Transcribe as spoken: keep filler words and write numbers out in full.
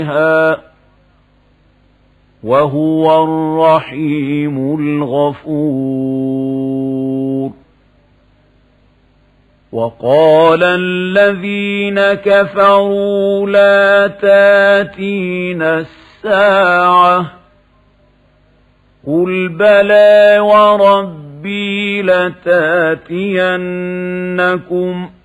وهو الرحيم الغفور. وقال الذين كفروا لا تاتينا الساعة قل بلى وربي لتاتينكم